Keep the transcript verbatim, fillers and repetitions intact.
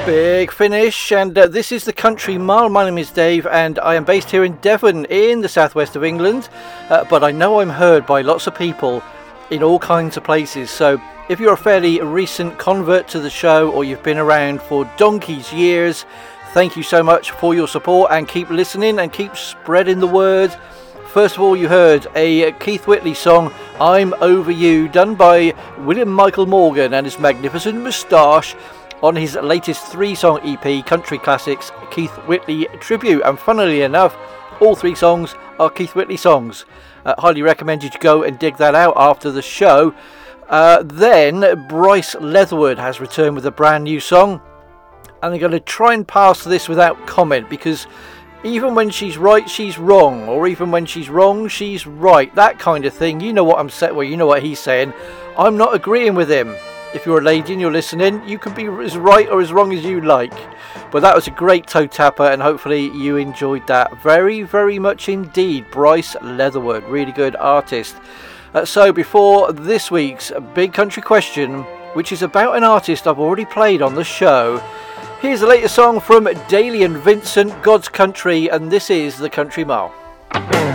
Big finish, and uh, this is the Country Mile. My name is Dave, and I am based here in Devon, in the southwest of England. Uh, but I know I'm heard by lots of people in all kinds of places. So if you're a fairly recent convert to the show, or you've been around for donkey's years, thank you so much for your support, and keep listening and keep spreading the word. First of all, you heard a Keith Whitley song, I'm Over You, done by William Michael Morgan and his magnificent moustache, on his latest three-song E P, Country Classics Keith Whitley Tribute. And funnily enough, all three songs are Keith Whitley songs. Uh, highly recommend you to go and dig that out after the show. Uh, then Bryce Leatherwood has returned with a brand new song, and I'm going to try and pass this without comment, because even when she's right, she's wrong, or even when she's wrong, she's right. That kind of thing. You know what I'm saying? Well, you know what he's saying. I'm not agreeing with him. If you're a lady and you're listening, you can be as right or as wrong as you like. But that was a great toe tapper, and hopefully you enjoyed that very, very much indeed. Bryce Leatherwood, really good artist. Uh, so before this week's Big Country Question, which is about an artist I've already played on the show, here's the latest song from Daly and Vincent, God's Country, and this is The Country Mile.